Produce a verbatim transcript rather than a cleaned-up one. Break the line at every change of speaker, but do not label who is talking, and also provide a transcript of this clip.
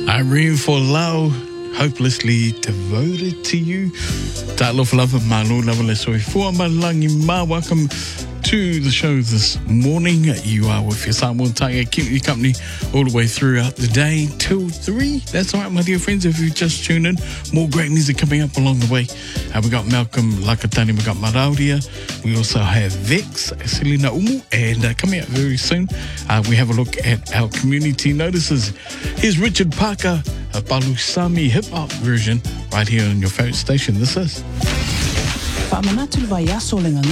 Irene for Lau, hopelessly devoted to you. Talo for love, malo love, let's say for malangi ma. Welcome to the show this morning. You are with your Samuel Tiger, keeping you company all the way throughout the day till three. That's right, my dear friends. If you just tuned in, more great music coming up along the way. Uh, we got Malcolm Lakatani, we got Maraudia. We also have Vex, Selena Umu, and uh, coming up very soon, uh, we have a look at our community notices. Here's Richard Parker, a Balusami hip hop version, right here on your favorite station. This is.